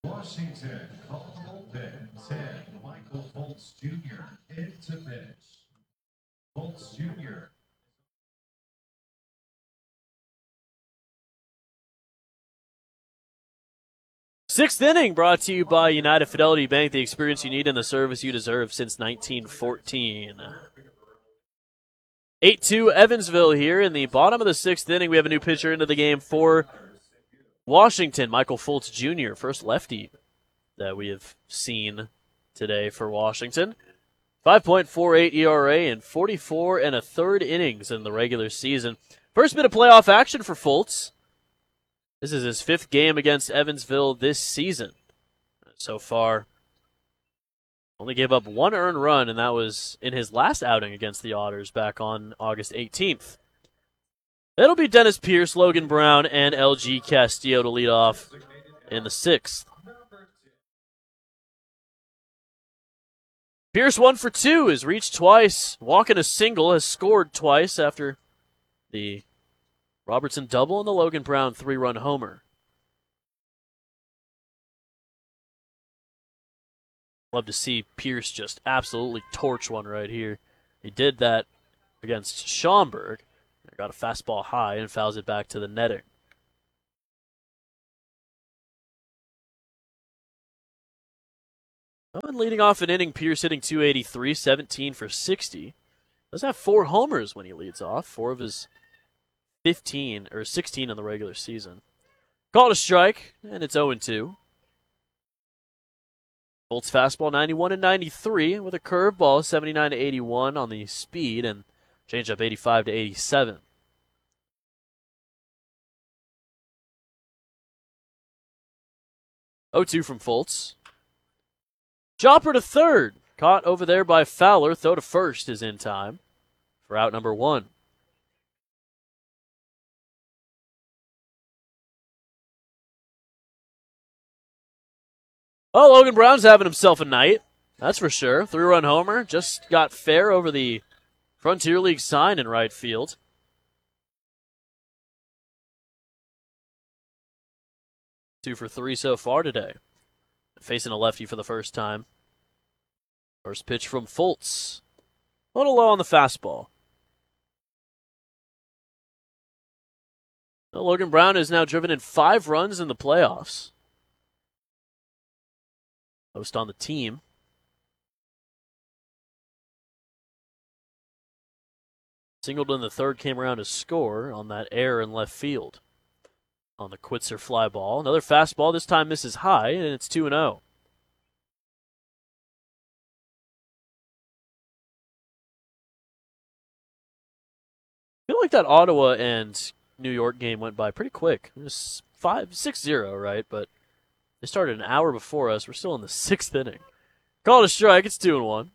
Washington, call Ben 10, Michael Fultz Jr. into pitch. Fultz Jr. Sixth inning brought to you by United Fidelity Bank, the experience you need and the service you deserve since 1914. 8-2 Evansville here in the bottom of the sixth inning. We have a new pitcher into the game for Washington, Michael Fultz Jr., first lefty that we have seen today for Washington. 5.48 ERA and 44 1/3 innings in the regular season. First bit of playoff action for Fultz. This is his fifth game against Evansville this season. So far, only gave up one earned run, and that was in his last outing against the Otters back on August 18th. It'll be Dennis Pierce, Logan Brown, and LG Castillo to lead off in the sixth. Pierce 1 for 2, has reached twice, walking a single, has scored twice after the Robertson double and the Logan Brown 3-run homer. Love to see Pierce just absolutely torch one right here. He did that against Schaumburg. Got a fastball high and fouls it back to the netting. And leading off an inning, Pierce hitting .283, 17 for 60. Does have 4 homers when he leads off, 4 of his 16 in the regular season. Called a strike, and it's 0-2. Fultz fastball 91 and 93 with a curveball 79 to 81 on the speed and changeup 85 to 87. .02 from Fultz. Chopper to third. Caught over there by Fowler. Throw to first is in time for out number 1. Oh, Logan Brown's having himself a night. That's for sure. 3-run homer. Just got fair over the Frontier League sign in right field. 2 for 3 so far today. Facing a lefty for the first time. First pitch from Fultz. A little low on the fastball. Well, Logan Brown has now driven in 5 runs in the playoffs. Host on the team. Singled in the third, came around to score on that error in left field. On the Quitzer fly ball. Another fastball, this time misses high, and it's 2-0. I feel like that Ottawa and New York game went by pretty quick. It was 6-0, right? But they started an hour before us. We're still in the 6th inning. Called a strike, it's 2-1.